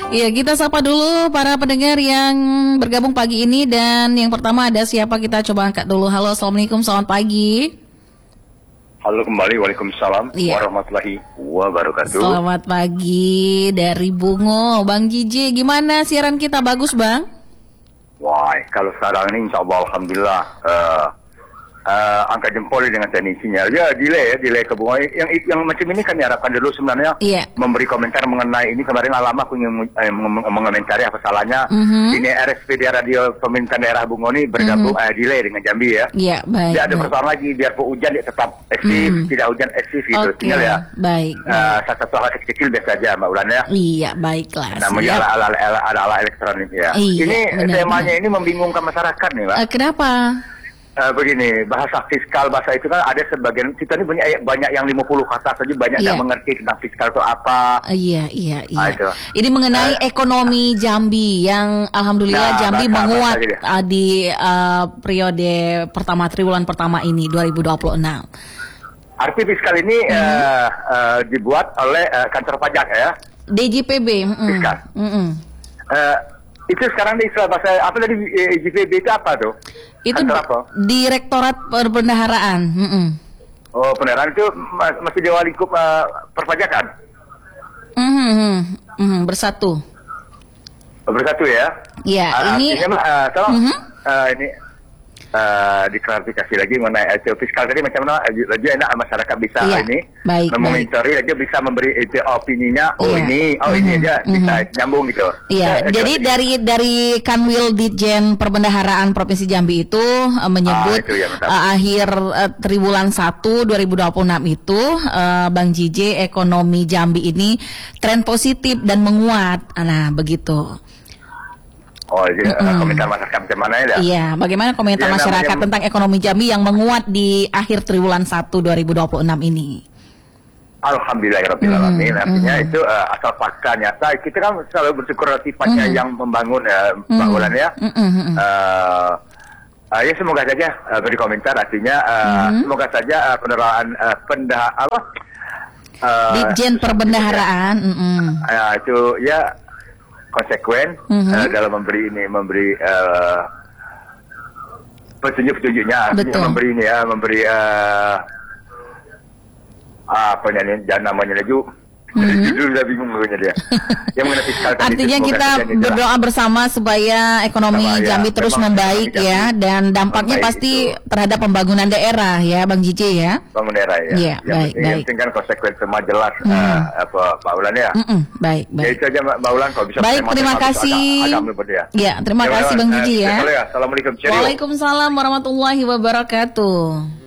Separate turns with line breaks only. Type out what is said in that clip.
Iya, kita sapa dulu para pendengar yang bergabung pagi ini. Dan yang pertama ada siapa, kita coba angkat dulu. Halo, Assalamualaikum, selamat pagi.
Halo kembali, waalaikumsalam warahmatullahi wabarakatuh.
Selamat pagi dari Bungo, Bang Jiji. Gimana siaran kita, bagus Bang?
Wah, kalau sekarang ini insya Allah alhamdulillah angka jempol dengan teknik sinyal. Ya delay ke Bungo. Yang macam ini kami harapkan dulu sebenarnya memberi komentar mengenai ini. Kemarin lama aku ingin mengomentari apa salahnya ini RSPD Radio Pemerintahan Daerah Bungo ini bergabung delay dengan Jambi ya.
Iya, baik.
Tidak ada persoalan lagi, biar hujan dia tetap eksis, tidak hujan eksis gitu. Tinggal ya.
Baik.
Satu hal kecil biasa aja Mbak Ulan ya.
Iya, baiklah.
Namanya ala elektronik ya.
Iya,
ini temanya ini membingungkan masyarakat nih Mbak.
Kenapa?
Begini, bahasa fiskal, bahasa itu kan ada sebagian, kita ini banyak yang 50 kata saja, banyak yang mengerti tentang fiskal itu apa.
Iya. Ini mengenai ekonomi Jambi yang alhamdulillah Jambi menguat di periode pertama, triwulan pertama ini 2026.
Arti fiskal ini dibuat oleh kantor pajak ya.
DJPB.
Fiskal. Itu sekarang istilah bahasa apa tadi, DJPB itu apa tuh?
Itu Direktorat Perbendaharaan.
Oh, pendaharaan itu masih di bawah lingkup perpajakan.
Bersatu.
Bersatu ya?
Iya. Ini.
Ini diklarifikasi lagi mengenai fiskal tadi macam mana? Lagi enak masyarakat bisa memonitori aja, bisa memberi opininya. Ini aja bisa nyambung gitu.
Iya. Jadi dari Kanwil Ditjen Perbendaharaan Provinsi Jambi itu menyebut akhir triwulan 1 2026 itu Bang Jije, ekonomi Jambi ini tren positif dan menguat. Nah, begitu.
Oh, komentar masyarakat bagaimana ya?
Iya, bagaimana komentar masyarakat tentang ekonomi Jambi yang menguat di akhir triwulan 1 2026 ini?
Alhamdulillahirrahmanirrahim. Artinya itu asal fakta nyata. Kita kan selalu bersyukur sifatnya yang membangun Mbak Ulan ya. Ya semoga saja beri komentar. Artinya semoga saja penerapan
Ditjen Perbendaharaan
itu ya konsekuen dalam memberi petunjuk-petunjuknya, memberi apa namanya lagi. Judul udah bingung dia. Yang mengenai fiskal.
Artinya kita berdoa bersama supaya ekonomi Jambi terus membaik ya, dan dampaknya pasti terhadap pembangunan daerah ya, Bang Jije ya.
Bangun daerah ya.
Iya, baik.
Yang penting kan konsekuen semua jelas Mbak Ulan ya.
Baik.
Ya itu aja Mbak Ulan, kalau bisa.
Baik, terima kasih. Ya, terima kasih Bang Jije ya.
Assalamualaikum.
Waalaikumsalam warahmatullahi wabarakatuh.